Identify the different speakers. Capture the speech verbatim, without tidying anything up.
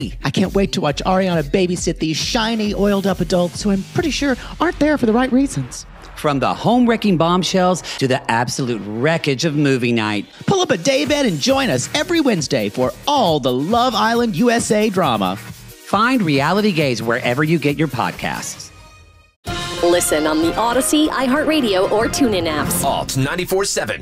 Speaker 1: I can't wait to watch Ariana babysit these shiny, oiled-up adults who I'm pretty sure aren't there for the right reasons.
Speaker 2: From the home-wrecking bombshells to the absolute wreckage of movie night.
Speaker 1: Pull up a daybed and join us every Wednesday for all the Love Island U S A drama.
Speaker 2: Find Reality Gaze wherever you get your podcasts.
Speaker 3: Listen on the Odyssey, iHeartRadio, or TuneIn apps.
Speaker 4: Alt ninety-four seven.